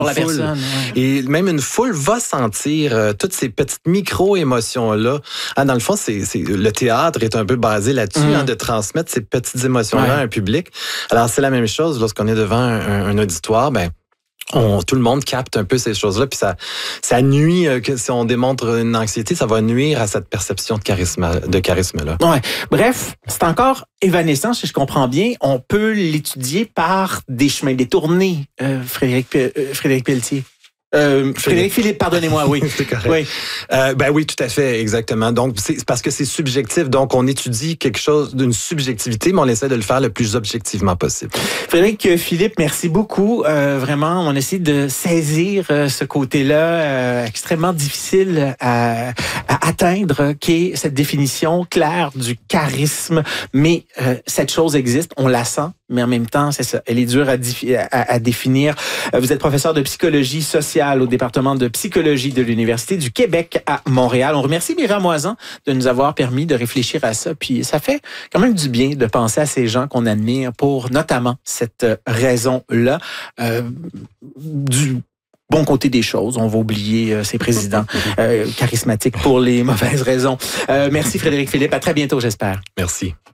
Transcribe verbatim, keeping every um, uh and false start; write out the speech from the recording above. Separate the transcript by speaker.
Speaker 1: Pour la
Speaker 2: foule.
Speaker 1: personne. Ouais.
Speaker 2: Et même une foule va sentir euh, toutes ces petites micro-émotions-là. Ah, dans le fond, c'est, c'est, le théâtre est un peu basé là-dessus, mmh. hein, de transmettre ces petites émotions-là ouais. à un public. Alors, c'est la même chose lorsqu'on est devant un, un auditoire, ben, On, tout le monde capte un peu ces choses-là, puis ça, ça nuit, euh, que si on démontre une anxiété, ça va nuire à cette perception de charisme, de charisme-là.
Speaker 1: Ouais. Bref, c'est encore évanescent, si je comprends bien. On peut l'étudier par des chemins détournés, euh, Frédéric, euh, Frédéric Pelletier. Euh, Frédéric Philippe, pardonnez-moi, oui.
Speaker 2: C'est correct.
Speaker 1: Oui.
Speaker 2: Euh, ben oui, tout à fait, exactement. Donc, c'est parce que c'est subjectif. Donc, on étudie quelque chose d'une subjectivité, mais on essaie de le faire le plus objectivement possible.
Speaker 1: Frédéric Philippe, merci beaucoup. Euh, vraiment, on essaie de saisir euh, ce côté-là euh, extrêmement difficile à, à atteindre, qui est cette définition claire du charisme. Mais euh, cette chose existe, on la sent. Mais en même temps, c'est ça, elle est dure à, à, à définir. Vous êtes professeur de psychologie sociale au département de psychologie de l'Université du Québec à Montréal. On remercie Myra Moisan de nous avoir permis de réfléchir à ça. Puis ça fait quand même du bien de penser à ces gens qu'on admire pour notamment cette raison-là. Euh, du bon côté des choses, on va oublier euh, ces présidents euh, charismatiques pour les mauvaises raisons. Euh, merci Frédéric Philippe. À très bientôt, j'espère.
Speaker 2: Merci.